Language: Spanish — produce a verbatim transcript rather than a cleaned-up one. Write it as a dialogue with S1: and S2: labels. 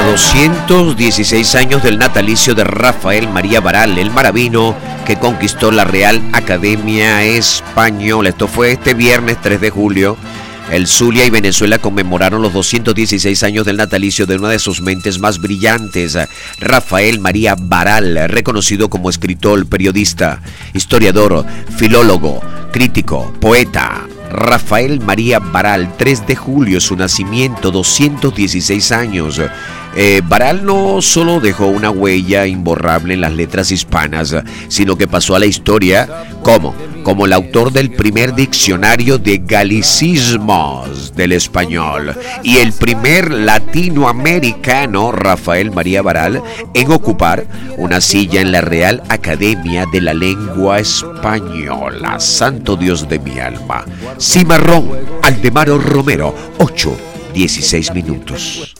S1: doscientos dieciséis años del natalicio de Rafael María Baral, el maravino que conquistó la Real Academia Española. Esto fue este viernes tres de julio. El Zulia y Venezuela conmemoraron los doscientos dieciséis años del natalicio de una de sus mentes más brillantes, Rafael María Baral, reconocido como escritor, periodista, historiador, filólogo, crítico, poeta. Rafael María Baral, tres de julio, su nacimiento, doscientos dieciséis años. Eh, Baral no solo dejó una huella imborrable en las letras hispanas, sino que pasó a la historia como, como el autor del primer diccionario de galicismos del español y el primer latinoamericano, Rafael María Baral, en ocupar una silla en la Real Academia de la Lengua Española. Santo Dios de mi alma. Cimarrón, Aldemaro Romero, ocho dieciséis minutos.